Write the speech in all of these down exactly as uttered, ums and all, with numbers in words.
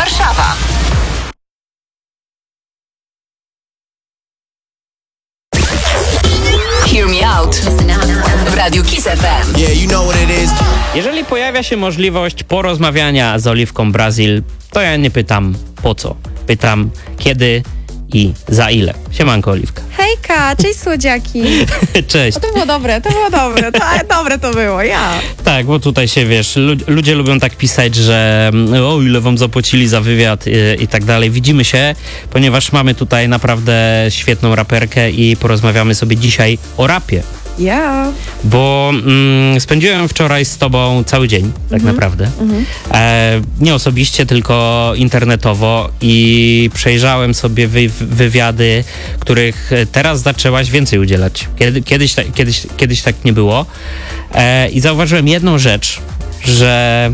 Warszawa. Hear me out w Radiu Kiss F M. Yeah, you know what it is. Jeżeli pojawia się możliwość porozmawiania z Oliwką Brazil, to ja nie pytam po co. Pytam kiedy i za ile. Siemanko, Oliwka. Hejka, cześć słodziaki. Cześć. O, to było dobre, to było dobre, to, dobre to było, ja. Tak, bo tutaj się, wiesz, lu- ludzie lubią tak pisać, że o, ile wam zapłacili za wywiad i, i tak dalej. Widzimy się, ponieważ mamy tutaj naprawdę świetną raperkę i porozmawiamy sobie dzisiaj o rapie. Ja. Bo mm, spędziłem wczoraj z tobą cały dzień, tak Mhm. naprawdę. Mhm. E, nie osobiście, tylko internetowo i przejrzałem sobie wy, wywiady, których teraz zaczęłaś więcej udzielać. Kiedy, kiedyś, ta, kiedyś, kiedyś tak nie było. E, I zauważyłem jedną rzecz, że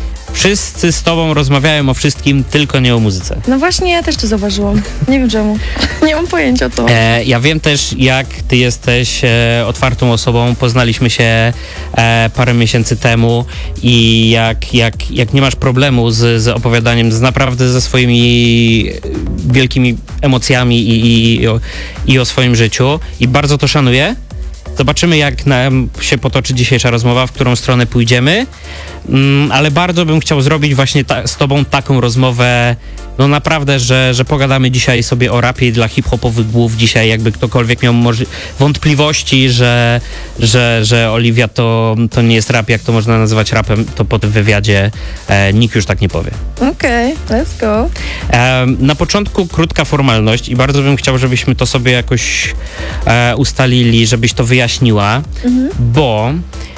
wszyscy z tobą rozmawiają o wszystkim, tylko nie o muzyce. No właśnie, ja też to zauważyłam. Nie wiem czemu. Nie mam pojęcia o co. E, ja wiem też, jak ty jesteś e, otwartą osobą. Poznaliśmy się e, parę miesięcy temu i jak, jak, jak nie masz problemu z, z opowiadaniem z naprawdę ze swoimi wielkimi emocjami i, i, i, o, i o swoim życiu i bardzo to szanuję. Zobaczymy, jak nam się potoczy dzisiejsza rozmowa, w którą stronę pójdziemy, mm, ale bardzo bym chciał zrobić właśnie ta, z tobą taką rozmowę, no naprawdę, że, że pogadamy dzisiaj sobie o rapie dla hip-hopowych głów. Dzisiaj jakby ktokolwiek miał może wątpliwości, że, że, że Oliwia to, to nie jest rap, jak to można nazywać rapem, to po tym wywiadzie e, nikt już tak nie powie. Okej, okay, let's go. E, na początku krótka formalność i bardzo bym chciał, żebyśmy to sobie jakoś e, ustalili, żebyś to wyjaśniła, mhm. bo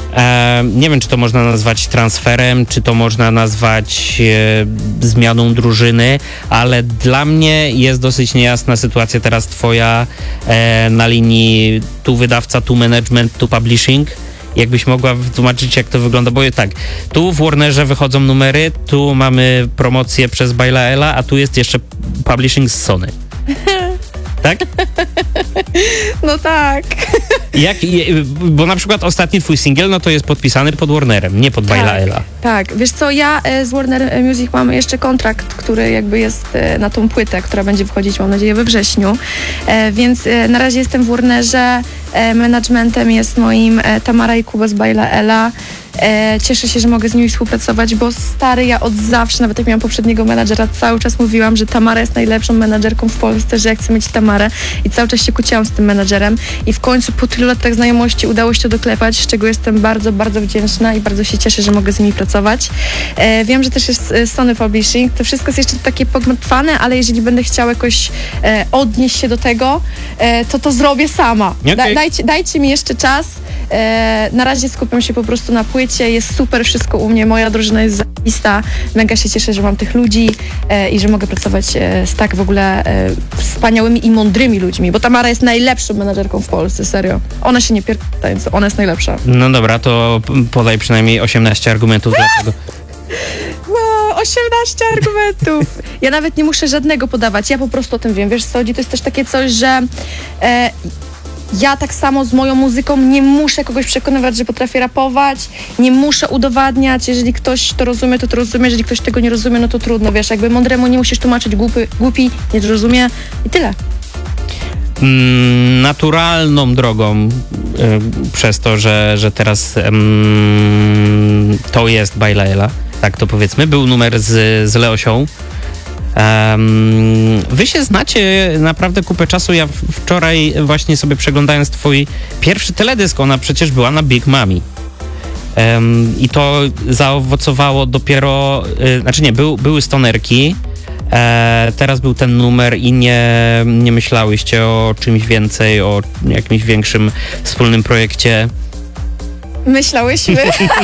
e, nie wiem, czy to można nazwać transferem, czy to można nazwać e, zmianą drużyny, ale dla mnie jest dosyć niejasna sytuacja teraz twoja e, na linii tu wydawca, tu management, tu publishing. Jakbyś mogła wytłumaczyć, jak to wygląda, bo tak, tu w Warnerze wychodzą numery, tu mamy promocję przez Baila Ela, a tu jest jeszcze publishing z Sony. Tak? No tak. Jak, bo na przykład ostatni twój singiel, no to jest podpisany pod Warnerem, nie pod Tak, Baila Ela. tak. Wiesz co, ja e, z Warner Music mamy jeszcze kontrakt, który jakby jest e, na tą płytę, która będzie wchodzić, mam nadzieję, we wrześniu. E, więc e, na razie jestem w Warnerze. E, managementem jest moim e, Tamara i Kuba z Baila Ela. E, cieszę się, że mogę z nimi współpracować, bo stary, ja od zawsze, nawet jak miałam poprzedniego menadżera, cały czas mówiłam, że Tamara jest najlepszą menadżerką w Polsce, że ja chcę mieć Tamarę i cały czas się kłóciłam z tym menadżerem i w końcu po tylu latach znajomości udało się to doklepać, z czego jestem bardzo, bardzo wdzięczna i bardzo się cieszę, że mogę z nimi pracować. E, wiem, że też jest Sony Publishing, to wszystko jest jeszcze takie pogmatwane, ale jeżeli będę chciała jakoś e, odnieść się do tego, e, to to zrobię sama. Okay. Da, dajcie, dajcie mi jeszcze czas. E, na razie skupiam się po prostu na płycie, jest super wszystko u mnie, moja drużyna jest zajebista, mega się cieszę, że mam tych ludzi e, i że mogę pracować e, z tak w ogóle e, wspaniałymi i mądrymi ludźmi, bo Tamara jest najlepszą menadżerką w Polsce, serio. Ona się nie pierdolę, ona jest najlepsza. No dobra, to podaj przynajmniej osiemnaście argumentów dlaczego. No, osiemnaście argumentów. Ja nawet nie muszę żadnego podawać, ja po prostu o tym wiem. Wiesz co, to jest też takie coś, że e, ja tak samo z moją muzyką nie muszę kogoś przekonywać, że potrafię rapować, nie muszę udowadniać, jeżeli ktoś to rozumie, to to rozumie, jeżeli ktoś tego nie rozumie, no to trudno, wiesz, jakby mądremu nie musisz tłumaczyć, głupi, głupi nie zrozumie i tyle. Mm, naturalną drogą, y, przez to, że, że teraz y, to jest Baila Ela, tak to powiedzmy, był numer z, z Leosią. Um, wy się znacie naprawdę kupę czasu. Ja wczoraj właśnie sobie przeglądając twój pierwszy teledysk, ona przecież była na Big Mami. Um, I to zaowocowało dopiero, y, znaczy nie, był, były stonerki, e, teraz był ten numer i nie, nie myślałyście o czymś więcej, o jakimś większym wspólnym projekcie. Myślałyśmy.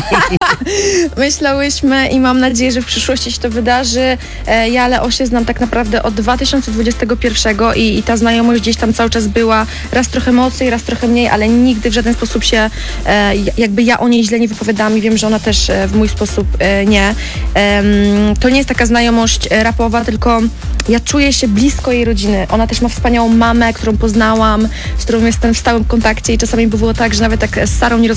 Myślałyśmy i mam nadzieję, że w przyszłości się to wydarzy. E, ja Leosię znam tak naprawdę od dwa tysiące dwudziestego pierwszego i, i ta znajomość gdzieś tam cały czas była. Raz trochę mocniej, raz trochę mniej, ale nigdy w żaden sposób się, e, jakby ja o niej źle nie wypowiadam i wiem, że ona też e, w mój sposób e, nie. E, to nie jest taka znajomość e, rapowa, tylko ja czuję się blisko jej rodziny. Ona też ma wspaniałą mamę, którą poznałam, z którą jestem w stałym kontakcie i czasami było tak, że nawet jak z Sarą nie rozmawiałam, to i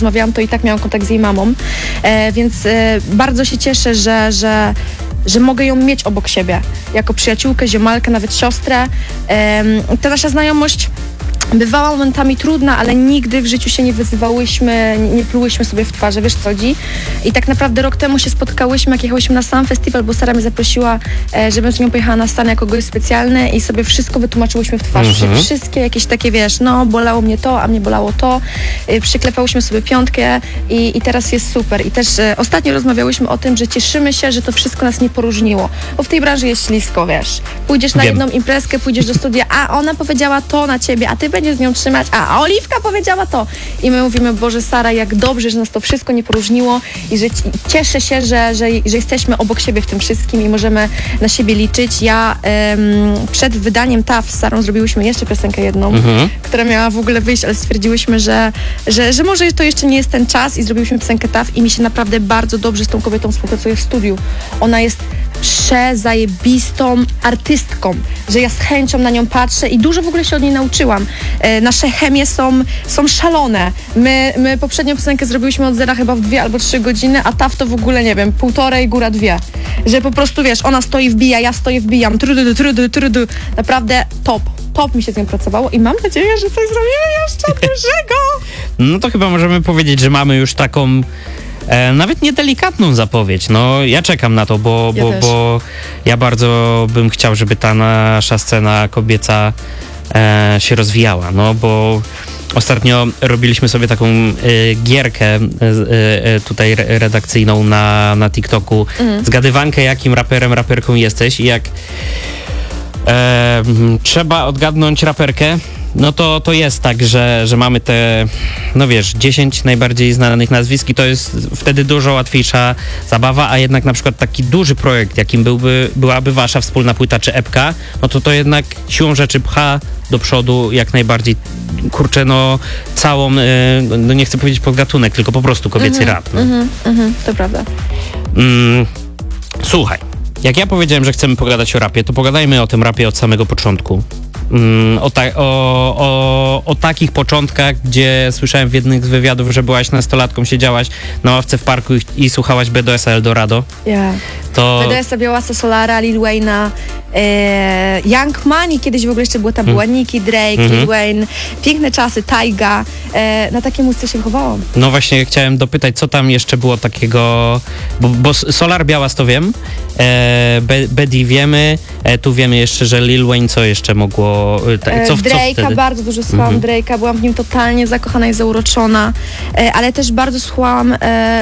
tak miałam kontakt z jej mamą, e, więc e, bardzo się cieszę, że, że, że mogę ją mieć obok siebie, jako przyjaciółkę, ziomalkę, nawet siostrę. E, ta nasza znajomość bywała momentami trudna, ale nigdy w życiu się nie wyzywałyśmy, nie, nie plułyśmy sobie w twarze, wiesz co chodzi? I tak naprawdę rok temu się spotkałyśmy, jak jechałyśmy na sam festiwal, bo Sara mnie zaprosiła, e, żebym z nią pojechała na stan jako gość specjalny i sobie wszystko wytłumaczyłyśmy w twarz. Mhm. Wszystkie jakieś takie, wiesz, no bolało mnie to, a mnie bolało to. E, przyklepałyśmy sobie piątkę i, i teraz jest super. I też e, ostatnio rozmawiałyśmy o tym, że cieszymy się, że to wszystko nas nie poróżniło, bo w tej branży jest ślisko, wiesz. Pójdziesz na Wiem. jedną imprezkę, pójdziesz do studia, a ona powiedziała to na ciebie, a ty będziesz z nią trzymać, a, a Oliwka powiedziała to. I my mówimy, Boże Sara, jak dobrze, że nas to wszystko nie poróżniło i że ci- cieszę się, że, że, że jesteśmy obok siebie w tym wszystkim i możemy na siebie liczyć. Ja em, przed wydaniem T A F z Sarą zrobiłyśmy jeszcze piosenkę jedną, Mhm. która miała w ogóle wyjść, ale stwierdziłyśmy, że, że, że może to jeszcze nie jest ten czas i zrobiliśmy piosenkę T A F i mi się naprawdę bardzo dobrze z tą kobietą współpracuje w studiu. Ona jest przezajebistą artystką, że ja z chęcią na nią patrzę i dużo w ogóle się od niej nauczyłam. E, nasze chemie są, są szalone. My, my poprzednią piosenkę zrobiliśmy od zera chyba w dwie albo trzy godziny, a T A F to w ogóle, nie wiem, półtorej, góra dwie. Że po prostu, wiesz, ona stoi, wbija, ja stoję, wbijam, trudu, trudu, trudu. Naprawdę top. Top mi się z nią pracowało i mam nadzieję, że coś zrobimy jeszcze dużego. No to chyba możemy powiedzieć, że mamy już taką e, nawet niedelikatną zapowiedź. No ja czekam na to, bo, Ja bo, też. bo ja bardzo bym chciał, żeby ta nasza scena kobieca e, się rozwijała, no bo ostatnio robiliśmy sobie taką e, gierkę e, e, tutaj re, redakcyjną na, na TikToku, Mhm. zgadywankę, jakim raperem, raperką jesteś i jak e, trzeba odgadnąć raperkę, no to, to jest tak, że, że mamy te, no wiesz, dziesięć najbardziej znanych nazwisk i to jest wtedy dużo łatwiejsza zabawa, a jednak na przykład taki duży projekt, jakim byłby, byłaby wasza wspólna płyta czy epka, no to to jednak siłą rzeczy pcha do przodu jak najbardziej, kurczę, no całą, e, no nie chcę powiedzieć podgatunek, tylko po prostu kobiecy rap. No. Mhm, mhm, to prawda. Mm, słuchaj, jak ja powiedziałem, że chcemy pogadać o rapie, to pogadajmy o tym rapie od samego początku. Mm, o, ta, o, o, o takich początkach, gdzie słyszałem w jednych z wywiadów, że byłaś nastolatką, siedziałaś na ławce w parku i, i słuchałaś B D S-a Eldorado. Yeah. To B D S-a, Białasa Solara, Lil Wayne'a, e, Young Money, kiedyś w ogóle jeszcze była ta była Nicki, Drake, Mhm. Lil Wayne, piękne czasy, Tyga, e, na takie muzyce się wychowałam. no właśnie chciałem dopytać, co tam jeszcze było takiego, bo, bo Solar Białas to wiem, e, Be- Bedi wiemy, e, tu wiemy jeszcze, że Lil Wayne co jeszcze mogło, e, ta, co, co Drake'a wtedy? bardzo dużo słuchałam, Mhm. Drake'a, byłam w nim totalnie zakochana i zauroczona, e, ale też bardzo słuchałam e,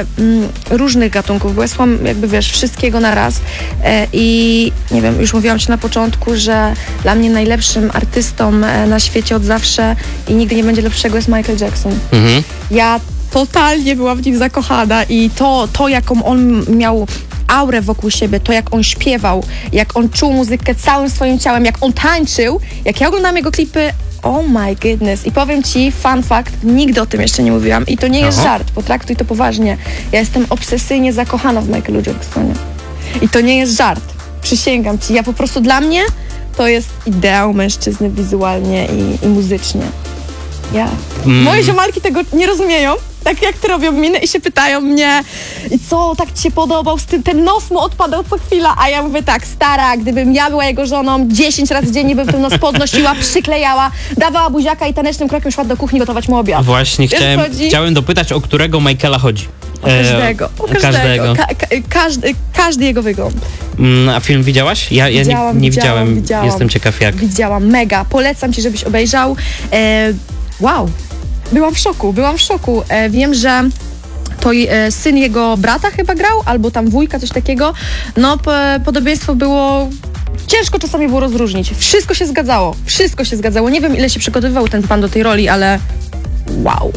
m, różnych gatunków, bo ja słucham jakby, wiesz, wszystkiego na raz e, i nie wiem, już mówiłam ci na początku, że dla mnie najlepszym artystą e, na świecie od zawsze i nigdy nie będzie lepszego jest Michael Jackson. Mhm. Ja totalnie byłam w nim zakochana i to, to jaką on miał aurę wokół siebie, to jak on śpiewał, jak on czuł muzykę całym swoim ciałem, jak on tańczył, jak ja oglądałam jego klipy, oh my goodness. I powiem ci, fun fact, nigdy o tym jeszcze nie mówiłam i to nie jest Aha. żart, potraktuj to poważnie. Ja jestem obsesyjnie zakochana w Michaelu Jacksonie. I to nie jest żart, przysięgam ci. Ja po prostu, dla mnie to jest ideał mężczyzny wizualnie i, i muzycznie. Ja. Mm. Moje ziomalki tego nie rozumieją, tak jak ty robią miny i się pytają mnie, i co, tak ci się podobał, z tym, ten nos mu odpadał co chwila, a ja mówię tak, stara, gdybym ja była jego żoną, dziesięć razy dziennie bym ten nos podnosiła, przyklejała, dawała buziaka i tanecznym krokiem szła do kuchni gotować mu obiad. Właśnie Wiesz, chciałem, co chodzi? chciałem dopytać, o którego Michaela chodzi. O każdego, o każdego. Ka- ka- każdy, każdy jego wygląd. Mm, a film widziałaś? Ja, ja Widziałam, nie, nie widziałam, widziałem. widziałam. Jestem ciekaw jak. Widziałam, mega, polecam ci, żebyś obejrzał. E, wow, byłam w szoku, byłam w szoku. E, wiem, że to e, syn jego brata chyba grał, albo tam wujka, coś takiego. No, po, podobieństwo było... Ciężko czasami było rozróżnić. Wszystko się zgadzało, wszystko się zgadzało. Nie wiem, ile się przygotowywał ten pan do tej roli, ale wow.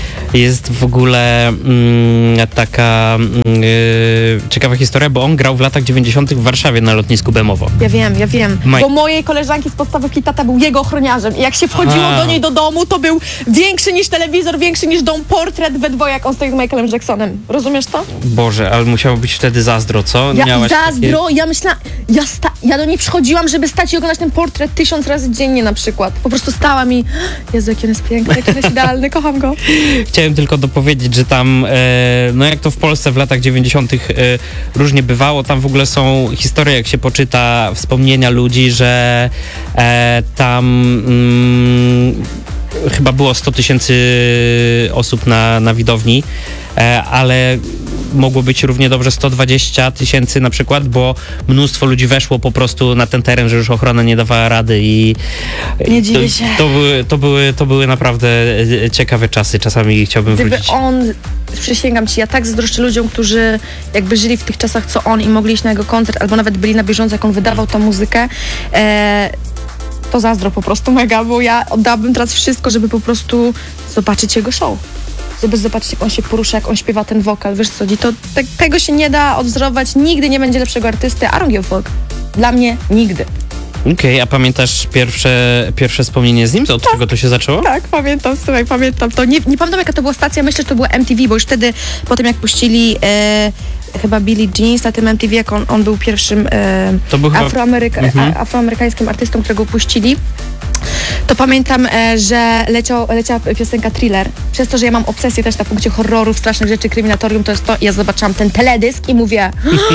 Jest w ogóle mm, taka mm, y, ciekawa historia, bo on grał w latach dziewięćdziesiątych w Warszawie na lotnisku Bemowo. Ja wiem, ja wiem, Mike. bo mojej koleżanki z podstawówki tata był jego ochroniarzem i jak się wchodziło A. do niej do domu, to był większy niż telewizor, większy niż dom, portret we dwoje, jak on stoi z Michaelem Jacksonem. Rozumiesz to? Boże, ale musiało być wtedy zazdro, co? Ja Miałaś zazdro, ja myślałam, ja, sta, ja do niej przychodziłam, żeby stać i oglądać ten portret tysiąc razy dziennie na przykład. Po prostu stałam i, Jezu, jaki on jest piękny, jaki on jest idealny, kocham go. Takie... chciałem tylko dopowiedzieć, że tam, e, no jak to w Polsce w latach dziewięćdziesiątych e, różnie bywało, tam w ogóle są historie, jak się poczyta, wspomnienia ludzi, że e, tam mm, chyba było sto tysięcy osób na, na widowni, e, ale mogło być równie dobrze sto dwadzieścia tysięcy na przykład, bo mnóstwo ludzi weszło po prostu na ten teren, że już ochrona nie dawała rady i Nie dziwię się. to, to, były, to, były, to były naprawdę ciekawe czasy. Czasami chciałbym Gdyby wrócić. on, przysięgam ci, ja tak zazdroszczę ludziom, którzy jakby żyli w tych czasach, co on i mogli iść na jego koncert, albo nawet byli na bieżąco, jak on wydawał tą muzykę. E, to zazdro po prostu mega, bo ja oddałabym teraz wszystko, żeby po prostu zobaczyć jego show. Żeby zobaczyć, jak on się porusza, jak on śpiewa ten wokal, wiesz co, to te, tego się nie da odwzorować, nigdy nie będzie lepszego artysty, I don't give a fuck. Dla mnie nigdy. Okej, okay, a pamiętasz pierwsze, pierwsze wspomnienie z nim? Od tak, czego to się zaczęło? Tak, pamiętam, słuchaj, pamiętam to. Nie, nie pamiętam, jaka to była stacja, myślę, że to było M T V, bo już wtedy, po tym jak puścili e, chyba Billie Jeans na tym M T V, jak on, on był pierwszym e, to był chyba... afroameryka- mhm. a, afroamerykańskim artystą, którego puścili. To pamiętam, e, że leciał, leciała piosenka Thriller. Przez to, że ja mam obsesję też na punkcie horrorów, strasznych rzeczy, kryminatorium, to jest to. Ja zobaczyłam ten teledysk i mówię...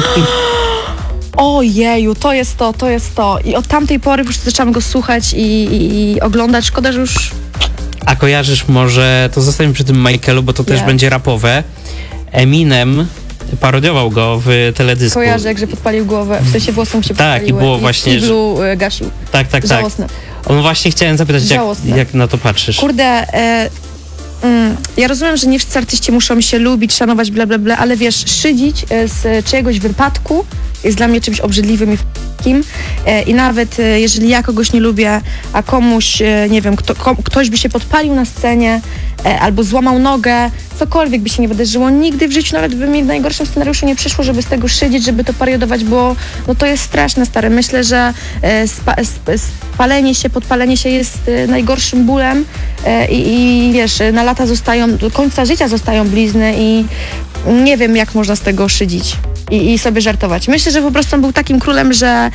Ojeju, to jest to, to jest to. I od tamtej pory już zaczęłam go słuchać i, i, i oglądać. Szkoda, że już... A kojarzysz może, to zostańmy przy tym Michaelu, bo to też Nie. będzie rapowe. Eminem parodiował go w teledysku. Kojarzę, jak że podpalił głowę, w sensie włosem się Tak, podpaliły. i było właśnie, I iglu że... gasił. Tak, tak, tak. Żałosne. On właśnie chciałem zapytać, jak, jak na to patrzysz. Kurde, e, mm, ja rozumiem, że nie wszyscy artyści muszą się lubić, szanować, bla, bla, bla, ale wiesz, szydzić e, z czyjegoś wypadku jest dla mnie czymś obrzydliwym i f***kim. E, I nawet e, jeżeli ja kogoś nie lubię, a komuś, e, nie wiem, kto, ko, ktoś by się podpalił na scenie e, albo złamał nogę, cokolwiek by się nie wydarzyło, nigdy w życiu nawet by mi w najgorszym scenariuszu nie przyszło, żeby z tego szydzić, żeby to pariodować, bo no to jest straszne, stare. Myślę, że e, spa, sp, spalenie się, podpalenie się jest e, najgorszym bólem e, i, i wiesz, na lata zostają, do końca życia zostają blizny i nie wiem, jak można z tego szydzić. I, I sobie żartować. Myślę, że po prostu on był takim królem, że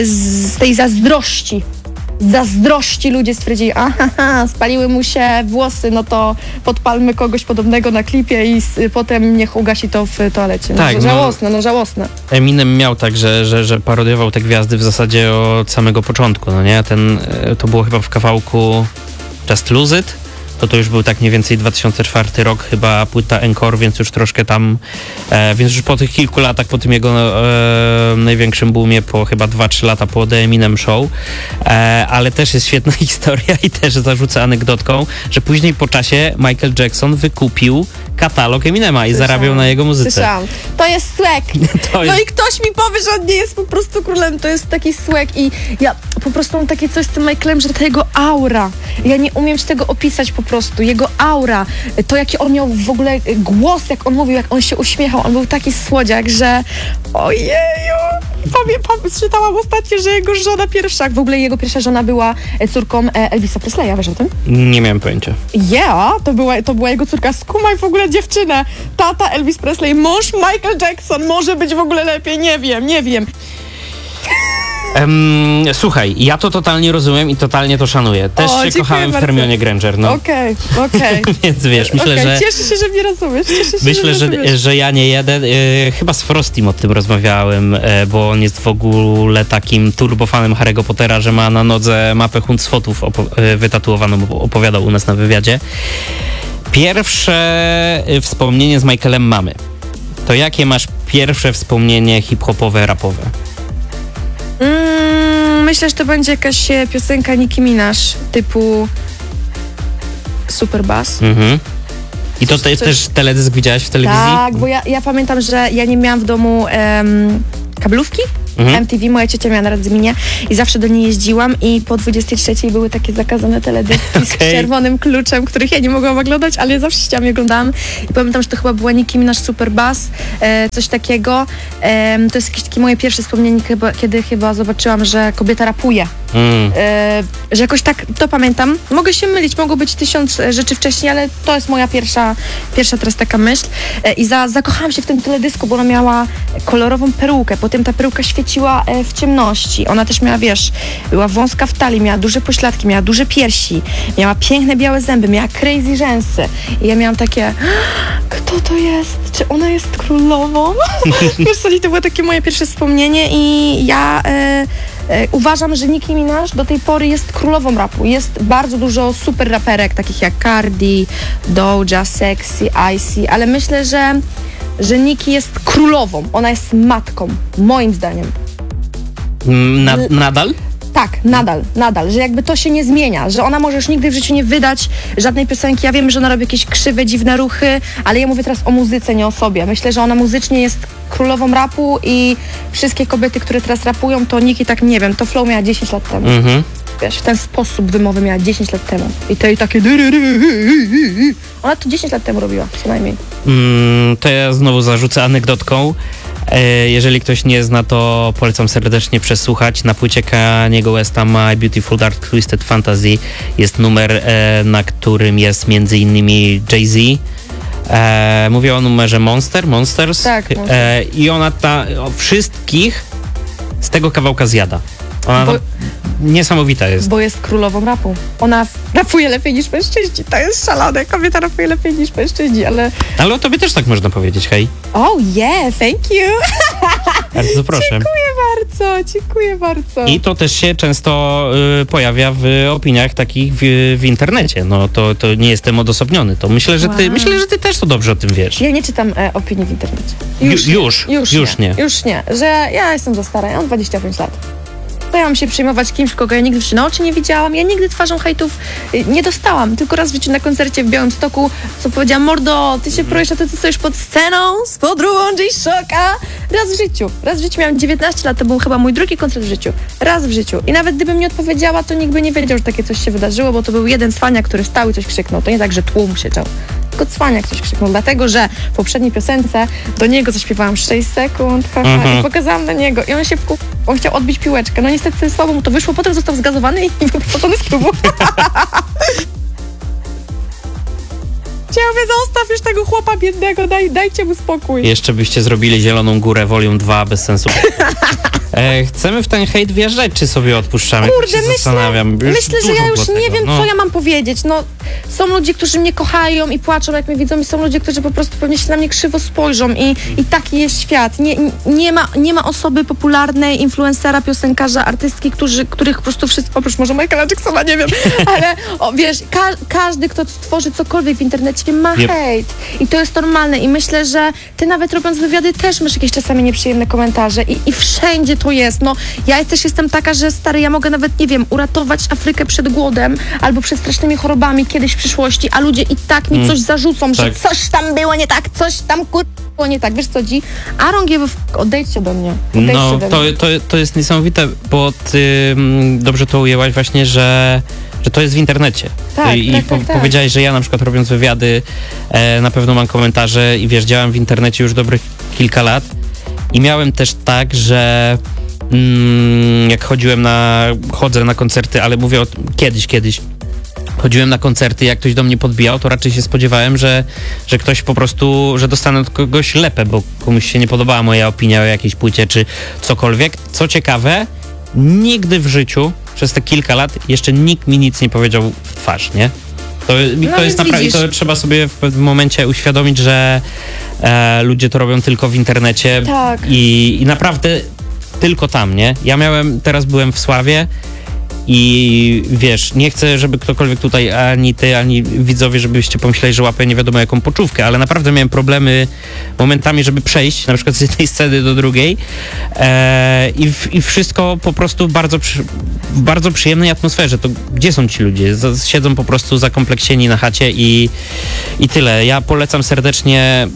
z tej zazdrości, z zazdrości ludzie stwierdzili, aha, spaliły mu się włosy, no to podpalmy kogoś podobnego na klipie i s, potem niech ugasi to w toalecie. No, tak, no, żałosne, no żałosne. Eminem miał tak, że, że, że parodiował te gwiazdy w zasadzie od samego początku, no nie? Ten, to było chyba w kawałku Just Lose It. To to już był tak mniej więcej dwa tysiące czwarty rok, chyba płyta Encore, więc już troszkę tam, e, więc już po tych kilku latach, po tym jego e, największym boomie, po chyba dwa trzy lata po The Eminem Show, e, ale też jest świetna historia i też zarzucę anegdotką, że później po czasie Michael Jackson wykupił katalog Eminema i Słyszałam. zarabiał na jego muzyce. Słyszałam. To jest swag. To jest... No i ktoś mi powie, że on nie jest po prostu królem, to jest taki swag i ja po prostu mam takie coś z tym Michaelem, że to jego aura. Ja nie umiem ci tego opisać po prostu. Jego aura, to jaki on miał w ogóle głos, jak on mówił, jak on się uśmiechał, on był taki słodziak, że ojeju, pamiętam, czytałam ostatnio, że jego żona pierwsza, w ogóle jego pierwsza żona była córką Elvisa Presleya, wiesz o tym? Nie miałem pojęcia. Yeah, to była, to była jego córka. Skumaj w ogóle dziewczynę. Tata Elvis Presley, mąż Michael Jackson, może być w ogóle lepiej, nie wiem, nie wiem. Um, słuchaj, ja to totalnie rozumiem i totalnie to szanuję. Też O, się dziękuję kochałem w bardzo. Hermionie Granger, no. Okej, okej. Więc wiesz, myślę, Okay, że... cieszę się, że mnie rozumiesz. Cieszę się, Myślę, że, że, rozumiesz. że ja nie jeden. E, chyba z Frostym o tym rozmawiałem, e, bo on jest w ogóle takim turbofanem Harry'ego Pottera, że ma na nodze mapę Huncfotów opo- e, wytatuowaną, bo opowiadał u nas na wywiadzie. Pierwsze e, wspomnienie z Michaelem mamy. To jakie masz pierwsze wspomnienie hip-hopowe, rapowe? Mm, myślę, że to będzie jakaś e, piosenka Nicki Minaj, typu Super Bass. Mhm. I to Coś- te, coś- też teledysk widziałaś w telewizji? Tak, bo ja, ja pamiętam, że ja nie miałam w domu em, kablówki. Mhm. M T V, moja ciocia miała na Radzyminie i zawsze do niej jeździłam i po dwudziestej trzeciej były takie zakazane teledyski z Okej. czerwonym kluczem, których ja nie mogłam oglądać, ale ja zawsze ściągam i oglądałam. I pamiętam, że to chyba była Nicki Minaj Super Bass, e, coś takiego. E, to jest jakieś takie moje pierwsze wspomnienie, chyba, kiedy chyba zobaczyłam, że kobieta rapuje. Mm. E, że jakoś tak to pamiętam. Mogę się mylić, mogło być tysiąc e, rzeczy wcześniej, ale to jest moja pierwsza, pierwsza teraz taka myśl. E, I za, zakochałam się w tym teledysku, bo ona miała kolorową perukę, potem ta peruka świeciła e, w ciemności. Ona też miała, wiesz, była wąska w talii, miała duże pośladki, miała duże piersi, miała piękne białe zęby, miała crazy rzęsy. I ja miałam takie, kto to jest? Czy ona jest królową? Wiesz co, to było takie moje pierwsze wspomnienie i ja e, e, uważam, że Nicki Minaj do tej pory jest królową rapu. Jest bardzo dużo super raperek, takich jak Cardi, Doja, Sexy, Icy, ale myślę, że, że Nicki jest królową. Ona jest matką, moim zdaniem. Na, nadal? Tak, nadal, nadal, że jakby to się nie zmienia, że ona może już nigdy w życiu nie wydać żadnej piosenki. Ja wiem, że ona robi jakieś krzywe, dziwne ruchy, ale ja mówię teraz o muzyce, nie o sobie. Myślę, że ona muzycznie jest królową rapu i wszystkie kobiety, które teraz rapują, to Nicki tak, nie wiem, to flow miała dziesięć lat temu. Mhm. Wiesz, w ten sposób wymowy miała dziesięć lat temu. I to i takie... Ona to dziesięć lat temu robiła, co najmniej. Mm, to ja znowu zarzucę anegdotką. E, jeżeli ktoś nie zna, to polecam serdecznie przesłuchać. Na płycie Kaniego Westa My Beautiful Dark Twisted Fantasy jest numer, e, na którym jest między innymi Jay-Z. E, mówię o numerze Monster, Monsters. Tak, Monster. E, I ona ta, o, wszystkich z tego kawałka zjada. Ona Bo- tam niesamowita jest. Bo jest królową rapu. Ona rapuje lepiej niż mężczyźni. To jest szalone. Kobieta rapuje lepiej niż mężczyźni, ale... Ale o tobie też tak można powiedzieć, hej. Oh yeah, thank you. Bardzo proszę. Dziękuję bardzo, dziękuję bardzo. I to też się często y, pojawia w opiniach takich w, w internecie. No to, to nie jestem odosobniony. To myślę, że ty, Wow. myślę, że ty też to dobrze o tym wiesz. Ja nie czytam e, opinii w internecie. Ju- nie. już, już, już nie. nie. Już nie, że ja jestem za stara, ja mam dwadzieścia pięć lat. To ja mam się przejmować kimś, kogo ja nigdy w życiu na oczy nie widziałam. Ja nigdy twarzą hejtów y, nie dostałam. Tylko raz w życiu na koncercie w Białymstoku, co powiedziałam, mordo, ty się projesz, a ty, ty stoisz pod sceną z podróbą J-Shocka. Raz w życiu. Raz w życiu miałam dziewiętnaście lat, to był chyba mój drugi koncert w życiu. Raz w życiu. I nawet gdybym nie odpowiedziała, to nikt by nie wiedział, że takie coś się wydarzyło, bo to był jeden cwaniak, który stał i coś krzyknął. To nie tak, że tłum krzyczał. Tylko cwaniak coś krzyknął, dlatego, że w poprzedniej piosence do niego zaśpiewałam sześć sekund, haha, Mhm. i pokazałam na niego i on się wkuł, on chciał odbić piłeczkę. No niestety słabo mu to wyszło, potem został zgazowany i wypuszczony z klubu. Ja mówię, zostaw już tego chłopa biednego, daj, dajcie mu spokój. Jeszcze byście zrobili Zieloną Górę Volume dwa bez sensu. E, chcemy w ten hejt wjeżdżać, czy sobie odpuszczamy? Kurde, się myślę, zastanawiam. Już myślę, że dużo ja już było nie tego, wiem, no. co ja mam powiedzieć. No, są ludzie, którzy mnie kochają i płaczą, jak mnie widzą, i są ludzie, którzy po prostu pewnie się na mnie krzywo spojrzą i, i taki jest świat. Nie, nie, ma, nie ma osoby popularnej, influencera, piosenkarza, artystki, którzy, których po prostu wszyscy, oprócz może Michaela Jacksona, nie wiem, ale o, wiesz, ka- każdy, kto stworzy cokolwiek w internecie, ma Yep. hejt. I to jest normalne i myślę, że ty nawet robiąc wywiady też masz jakieś czasami nieprzyjemne komentarze i, i wszędzie to jest. No, ja też jestem taka, że stary, ja mogę nawet, nie wiem, uratować Afrykę przed głodem albo przed strasznymi chorobami kiedyś w przyszłości, a ludzie i tak mi Mm. coś zarzucą, że Tak. coś tam było nie tak, coś tam kur... było nie tak. Wiesz co, Dzi? I don't give a f... Odejdźcie ode mnie. Odejdźcie No, ode to, mnie. to, to jest niesamowite, bo ty mm, dobrze to ujęłaś właśnie, że, że to jest w internecie. Tak, I tak, po, tak, tak. powiedziałeś, że ja na przykład robiąc wywiady e, na pewno mam komentarze i wiesz, działam w internecie już dobrych kilka lat i miałem też tak, że mm, jak chodziłem na, chodzę na koncerty, ale mówię o tym kiedyś, kiedyś, chodziłem na koncerty, jak ktoś do mnie podbijał, to raczej się spodziewałem, że, że ktoś po prostu, że dostanę od kogoś lepę, bo komuś się nie podobała moja opinia o jakiejś płycie czy cokolwiek. Co ciekawe, nigdy w życiu przez te kilka lat jeszcze nikt mi nic nie powiedział w twarz, nie? To, i No to jest więc naprawdę, widzisz. to trzeba sobie w pewnym momencie uświadomić, że e, ludzie to robią tylko w internecie Tak. i, i naprawdę tylko tam, nie? Ja miałem, teraz byłem w Sławie i wiesz, nie chcę, żeby ktokolwiek tutaj, ani ty, ani widzowie, żebyście pomyśleli, że łapę nie wiadomo jaką poczówkę, ale naprawdę miałem problemy momentami, żeby przejść na przykład z jednej sceny do drugiej e, i, w, i wszystko po prostu bardzo przy, w bardzo przyjemnej atmosferze. To gdzie są ci ludzie? Z, siedzą po prostu zakompleksieni na chacie i, i tyle. Ja polecam serdecznie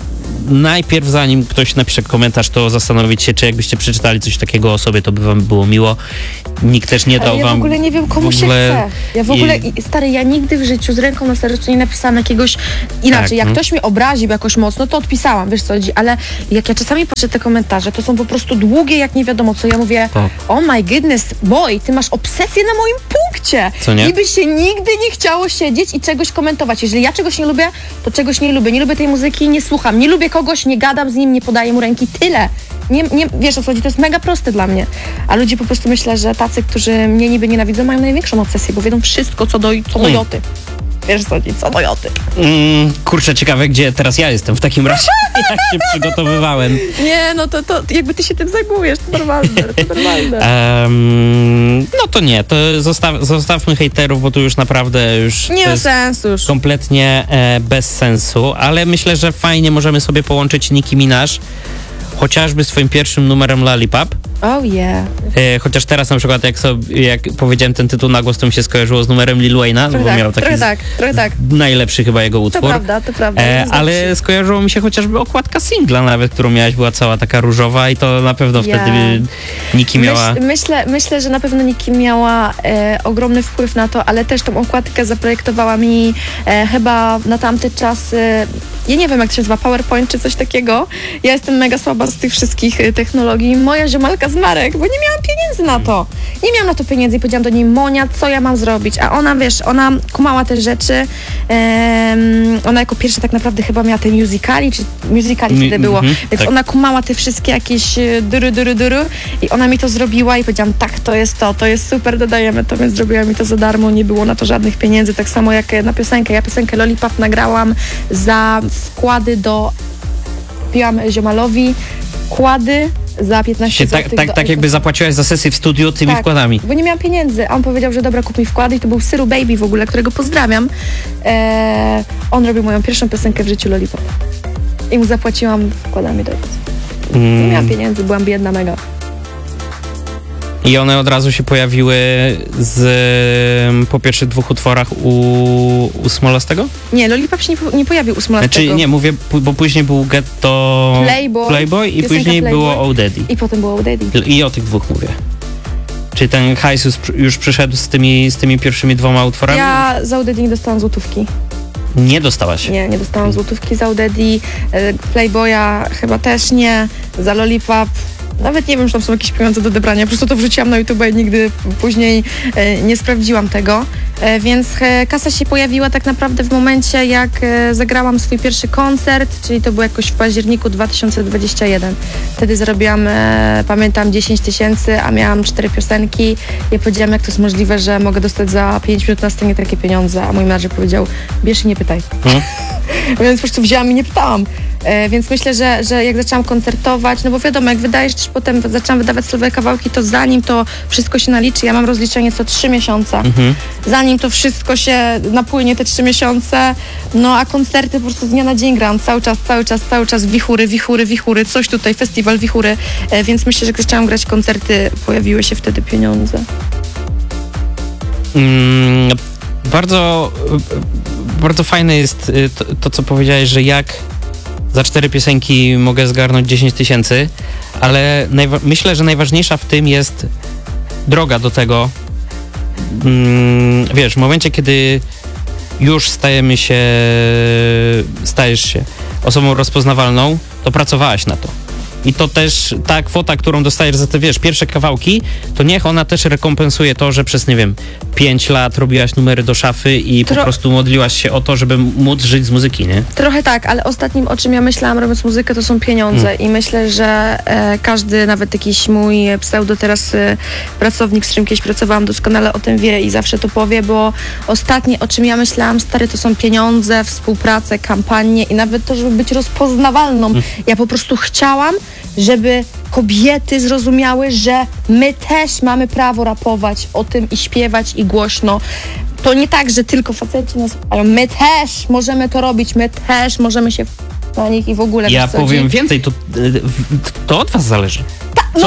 najpierw zanim ktoś napisze komentarz, to zastanowić się, czy jakbyście przeczytali coś takiego o sobie, to by wam było miło. Nikt też nie dał Ale ja wam... w ogóle nie wiem, komu w się ogóle... chce. Ja w ogóle, I... i, stary, ja nigdy w życiu z ręką na sercu nie napisałam jakiegoś... Inaczej, Tak, jak no. ktoś mnie obraził jakoś mocno, to odpisałam, wiesz co chodzi, ale jak ja czasami patrzę te komentarze, to są po prostu długie, jak nie wiadomo co. Ja mówię, Tak. oh my goodness, boy, ty masz obsesję na moim punkcie. Co nie? I by się nigdy nie chciało siedzieć i czegoś komentować. Jeżeli ja czegoś nie lubię, to czegoś nie lubię. Nie lubię tej muzyki, nie słucham. Nie lubię kogoś, nie gadam z nim, nie podaję mu ręki. Tyle. Nie, nie, wiesz o co chodzi, to jest mega proste dla mnie. A ludzie po prostu myślę, że tacy, którzy mnie niby nienawidzą, mają największą obsesję, bo wiedzą wszystko co do, co do Mm. joty. Wiesz o co chodzi, co do joty. Mm, kurczę, ciekawe, gdzie teraz ja jestem w takim razie, jak się przygotowywałem. Nie, no to, to jakby ty się tym zajmujesz, to normalne, to normalne. Um, no to nie, to zostaw, zostawmy hejterów, bo tu już naprawdę już Nie to ma jest sensu już. kompletnie e, bez sensu, ale myślę, że fajnie możemy sobie połączyć Nicki Minaj chociażby swoim pierwszym numerem Lollipop. Oh yeah. E, chociaż teraz na przykład jak, sobie, jak powiedziałem ten tytuł na głos, to mi się skojarzyło z numerem Lil Wayne'a, Trochę bo tak, miał taki trochę tak, trochę tak. najlepszy chyba jego To utwór. prawda, to prawda. E, nie znam ale się. skojarzyło mi się chociażby okładka singla nawet, którą miałaś, była cała taka różowa i to na pewno Ja. wtedy Nicki miała... Myśl, myślę, myślę, że na pewno Nicki miała e, ogromny wpływ na to, ale też tą okładkę zaprojektowała mi e, chyba na tamte czasy, ja nie wiem jak to się nazywa, PowerPoint czy coś takiego. Ja jestem mega słaba z tych wszystkich e, technologii. Moja ziomalka z Marek, bo nie miałam pieniędzy na to. Nie miałam na to pieniędzy i powiedziałam do niej, Monia, co ja mam zrobić? A ona, wiesz, ona kumała te rzeczy. Em, ona jako pierwsza tak naprawdę chyba miała te musicali, czy musicali Mi- wtedy było. mhm, Więc tak. ona kumała te wszystkie jakieś e, dury, dury, dury i ona mi to zrobiła i powiedziałam, tak, to jest to, to jest super, dodajemy to, więc zrobiła mi to za darmo, nie było na to żadnych pieniędzy, tak samo jak na piosenkę. Ja piosenkę Lollipop nagrałam za wkłady do... Kupiłam ziomalowi wkłady za piętnaście Się złotych. tak, tak, do tak jakby iPhone'a. zapłaciłaś za sesję w studiu tymi Tak. wkładami. Bo nie miałam pieniędzy, a on powiedział, że dobra, kup mi wkłady i to był Syru Baby w ogóle, którego pozdrawiam. Eee, on robił moją pierwszą piosenkę w życiu Lollipop. I mu zapłaciłam wkładami do iPhone'a. Nie miałam pieniędzy, byłam biedna mega. I one od razu się pojawiły z, po pierwszych dwóch utworach u, u Smolastego? Nie, Lollipop się nie, po- nie pojawił u Smolastego. Znaczy nie, mówię, pu- bo później był Getto Playboy, Playboy i piosenka później Playboy. było Oh Daddy. I potem było Daddy. I o tych dwóch mówię. Czy ten hajs już, już przyszedł z tymi, z tymi pierwszymi dwoma utworami? Ja za Daddy nie dostałam złotówki. Nie dostałaś. Nie, nie dostałam złotówki za Daddy. e, Playboya chyba też nie. Za Lollipop nawet nie wiem, czy tam są jakieś pieniądze do odebrania. Po prostu to wrzuciłam na YouTube i nigdy później e, nie sprawdziłam tego. E, więc e, kasa się pojawiła tak naprawdę w momencie, jak e, zagrałam swój pierwszy koncert, czyli to było jakoś w październiku dwa tysiące dwudziestym pierwszym. Wtedy zarobiłam, e, pamiętam, dziesięć tysięcy, a miałam cztery piosenki. Ja powiedziałam, jak to jest możliwe, że mogę dostać za pięć minut na scenie takie pieniądze, a mój menadżer powiedział, bierz i nie pytaj. Hmm? Więc po prostu wzięłam i nie pytałam. E, więc myślę, że, że jak zaczęłam koncertować, no bo wiadomo, jak wydajesz też potem, zaczęłam wydawać solowe kawałki, to zanim to wszystko się naliczy, ja mam rozliczenie co trzy miesiące, Mhm. zanim to wszystko się napłynie, te trzy miesiące, no a koncerty po prostu z dnia na dzień gram, cały czas, cały czas, cały czas wichury, wichury, wichury, coś tutaj, festiwal wichury, e, więc myślę, że jak zaczęłam grać koncerty, pojawiły się wtedy pieniądze. Mm, bardzo, bardzo fajne jest y, to, to, co powiedziałeś, że jak za cztery piosenki mogę zgarnąć dziesięć tysięcy, ale najwa- myślę, że najważniejsza w tym jest droga do tego. Mm, wiesz, w momencie, kiedy już stajemy się, stajesz się osobą rozpoznawalną, to pracowałaś na to. I to też ta kwota, którą dostajesz za te, wiesz, pierwsze kawałki, to niech ona też rekompensuje to, że przez, nie wiem, pięć lat robiłaś numery do szafy i po Tro- prostu modliłaś się o to, żeby móc żyć z muzyki, nie? Trochę tak, ale ostatnim, o czym ja myślałam robiąc muzykę, to są pieniądze Mm. i myślę, że e, każdy, nawet jakiś mój pseudo teraz e, pracownik, z którym kiedyś pracowałam, doskonale o tym wie i zawsze to powie, bo ostatnie, o czym ja myślałam, stary, to są pieniądze, współpracę, kampanie i nawet to, żeby być rozpoznawalną. Mm. Ja po prostu chciałam, żeby kobiety zrozumiały, że my też mamy prawo rapować o tym i śpiewać i głośno. To nie tak, że tylko faceci nas słuchają. My też możemy to robić, my też możemy się w- na nich i w ogóle. Ja wiesz, co powiem chodzi? więcej, to, y, to od was zależy. Co no my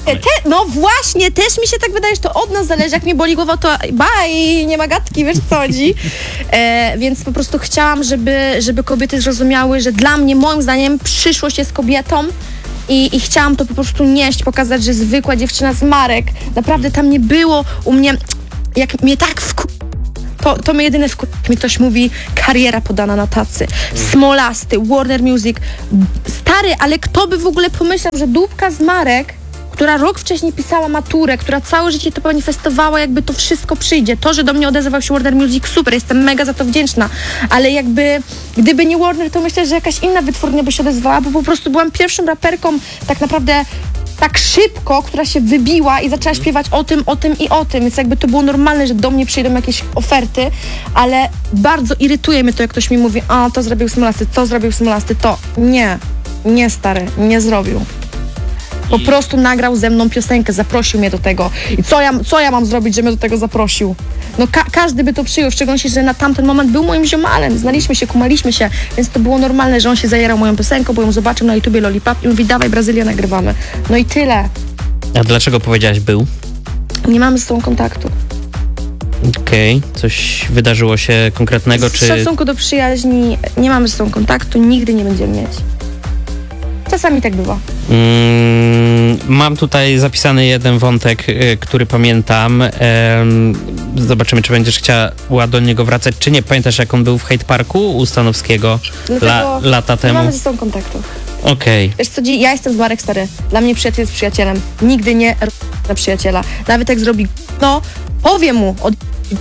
Te, no właśnie, też mi się tak wydaje, że to od nas zależy. Jak mnie boli głowa, to bye, nie ma gadki, wiesz co chodzi. E, więc po prostu chciałam, żeby, żeby kobiety zrozumiały, że dla mnie, moim zdaniem, przyszłość jest kobietą. I, I chciałam to po prostu nieść, pokazać, że zwykła dziewczyna z Marek, naprawdę tam nie było u mnie, jak mnie tak wku... To, to mnie jedyne wku... Jak mi ktoś mówi, kariera podana na tacy, Smolasty, Warner Music, stary, ale kto by w ogóle pomyślał, że dupka z Marek, która rok wcześniej pisała maturę, która całe życie to manifestowała, jakby to wszystko przyjdzie. To, że do mnie odezwał się Warner Music, super, jestem mega za to wdzięczna, ale jakby, gdyby nie Warner, to myślę, że jakaś inna wytwórnia by się odezwała, bo po prostu byłam pierwszą raperką tak naprawdę tak szybko, która się wybiła i zaczęła śpiewać o tym, o tym i o tym, więc jakby to było normalne, że do mnie przyjdą jakieś oferty, ale bardzo irytuje mnie to, jak ktoś mi mówi, a to zrobił Smolasty, to zrobił Smolasty, to nie, nie stary, nie zrobił. Po prostu nagrał ze mną piosenkę, zaprosił mnie do tego. I co ja, co ja mam zrobić, że mnie do tego zaprosił? No ka- każdy by to przyjął, w szczególności, że na tamten moment był moim ziomalem. Znaliśmy się, kumaliśmy się, więc to było normalne, że on się zajerał moją piosenką, bo ją zobaczył na YouTubie Lollipop i mówi, dawaj Brazylia, nagrywamy. No i tyle. A dlaczego powiedziałaś był? Nie mamy z tobą kontaktu. Okej, okay. Coś wydarzyło się konkretnego, Z czy... szacunku do przyjaźni nie mamy z tobą kontaktu, nigdy nie będziemy mieć. Czasami tak bywa. Mm, mam tutaj zapisany jeden wątek, y, który pamiętam. Ym, zobaczymy, czy będziesz chciała do niego wracać, czy nie. Pamiętasz, jak on był w Hate Parku u Stanowskiego la, lata temu? Nie mamy ze sobą kontaktu. Okej. Okay. Wiesz co, ja jestem z Marek stary. Dla mnie przyjaciel jest przyjacielem. Nigdy nie na przyjaciela. Nawet jak zrobi no, powiem mu od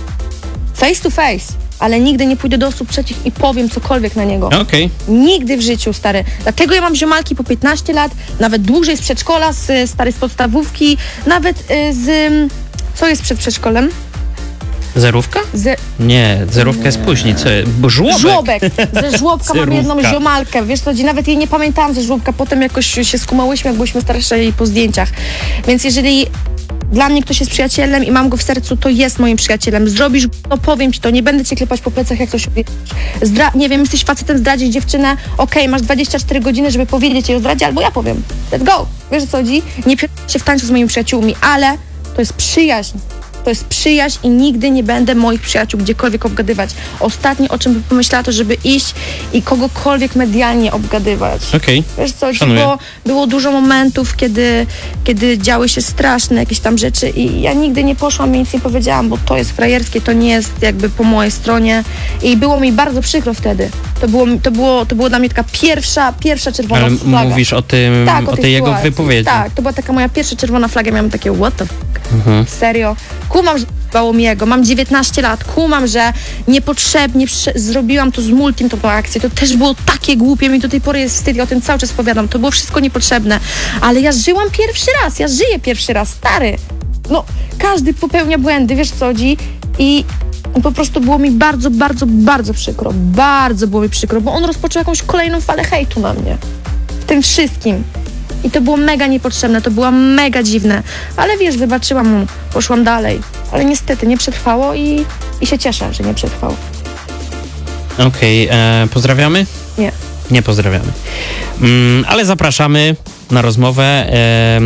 face to face, ale nigdy nie pójdę do osób trzecich i powiem cokolwiek na niego. Okej. Okay. Nigdy w życiu, stary. Dlatego ja mam ziomalki po piętnaście lat, nawet dłużej z przedszkola, z, stary, z podstawówki, nawet y, z... Co jest przed przedszkolem? Zerówka? Z... Nie, zerówka jest później. Co? Bo żłobek. Żłobek. Ze żłobka mam jedną ziomalkę. Wiesz co, nawet jej nie pamiętałam ze żłobka. Potem jakoś się skumałyśmy, jak byliśmy starsze i po zdjęciach. Więc jeżeli dla mnie ktoś jest przyjacielem i mam go w sercu, to jest moim przyjacielem. Zrobisz, to powiem ci to. Nie będę cię klepać po plecach, jak coś Zdra- Nie wiem, jesteś facetem, zdradzić dziewczynę. Okej, okay, masz dwadzieścia cztery godziny, żeby powiedzieć jej o zdradzie, albo ja powiem. Let's go. Wiesz o co chodzi? Nie pierdolę się w tańcu z moimi przyjaciółmi, ale to jest przyjaźń. To jest przyjaźń i nigdy nie będę moich przyjaciół gdziekolwiek obgadywać. Ostatnie, o czym bym pomyślała, to żeby iść i kogokolwiek medialnie obgadywać. Okej. Okay. Wiesz co, bo było dużo momentów, kiedy, kiedy działy się straszne jakieś tam rzeczy i ja nigdy nie poszłam i nic nie powiedziałam, bo to jest frajerskie, to nie jest jakby po mojej stronie i było mi bardzo przykro wtedy. To było, to było, to było dla mnie taka pierwsza, pierwsza czerwona Ale flaga. Ale mówisz o tym, tak, o, o tej, tej jego sytuacji. wypowiedzi. Tak, to była taka moja pierwsza czerwona flaga, miałam takie what the fuck. Mhm. Serio. Kumam, że bało mi jego. Mam dziewiętnaście lat. Kumam, że niepotrzebnie prze- zrobiłam to z Multim, tą akcję. To też było takie głupie. Mi do tej pory jest wstyd. Ja o tym cały czas powiadam. To było wszystko niepotrzebne. Ale ja żyłam pierwszy raz. Ja żyję pierwszy raz. Stary. No, każdy popełnia błędy, wiesz co chodzi? I po prostu było mi bardzo, bardzo, bardzo przykro. Bardzo było mi przykro, bo on rozpoczął jakąś kolejną falę hejtu na mnie. W tym wszystkim. I to było mega niepotrzebne, to było mega dziwne. Ale wiesz, wybaczyłam mu, poszłam dalej. Ale niestety nie przetrwało i, i się cieszę, że nie przetrwało. Okej, okay, pozdrawiamy? Nie. Nie pozdrawiamy. Mm, ale zapraszamy na rozmowę e,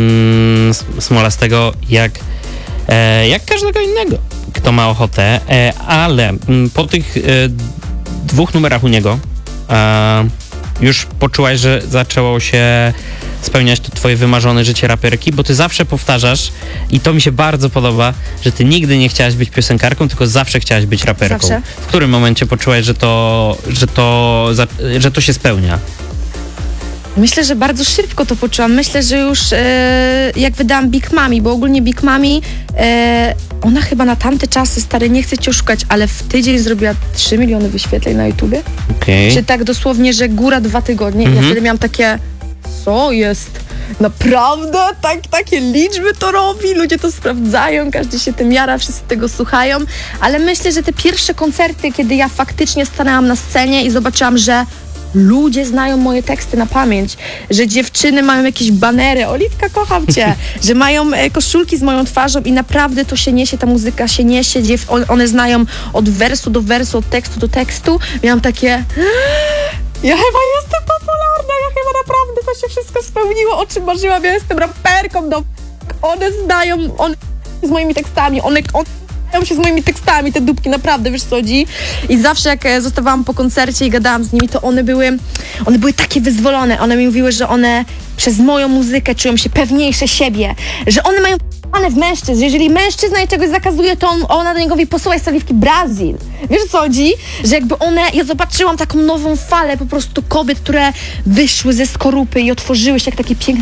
Smolastego jak, e, jak każdego innego, kto ma ochotę. E, ale m, po tych e, dwóch numerach u niego e, już poczułaś, że zaczęło się spełniać to twoje wymarzone życie raperki, bo ty zawsze powtarzasz i to mi się bardzo podoba, że ty nigdy nie chciałaś być piosenkarką, tylko zawsze chciałaś być raperką. Zawsze. W którym momencie poczułaś, że to, że to, że to się spełnia? Myślę, że bardzo szybko to poczułam. Myślę, że już e, jak wydałam Big Mami, bo ogólnie Big Mami, e, ona chyba na tamte czasy, stary, nie chcę cię oszukać, ale w tydzień zrobiła trzy miliony wyświetleń na YouTubie. Okay. Czy tak dosłownie, że góra dwa tygodnie. Mm-hmm. Ja wtedy miałam takie, co jest? Naprawdę? Tak, takie liczby to robi? Ludzie to sprawdzają, każdy się tym jara, wszyscy tego słuchają. Ale myślę, że te pierwsze koncerty, kiedy ja faktycznie stanęłam na scenie i zobaczyłam, że ludzie znają moje teksty na pamięć, że dziewczyny mają jakieś banery, Oliwka, kocham cię, że mają e, koszulki z moją twarzą i naprawdę to się niesie, ta muzyka się niesie, dziew- one znają od wersu do wersu, od tekstu do tekstu. Miałam takie, ja chyba jestem popularna, ja chyba naprawdę to się wszystko spełniło, o czym marzyłam. Ja jestem raperką, no one znają, one z moimi tekstami, one, one znają się z moimi tekstami, te dupki, naprawdę, wiesz co chodzi. I zawsze jak e, zostawałam po koncercie i gadałam z nimi, to one były, one były takie wyzwolone. One mi mówiły, że one przez moją muzykę czują się pewniejsze siebie, że one mają p***ane w mężczyzn, że jeżeli mężczyzna jej czegoś zakazuje, to on, ona do niego mówi, posyłaj saliwki Brazil. Wiesz o co chodzi? Że jakby one, ja zobaczyłam taką nową falę po prostu kobiet, które wyszły ze skorupy i otworzyły się jak takie piękne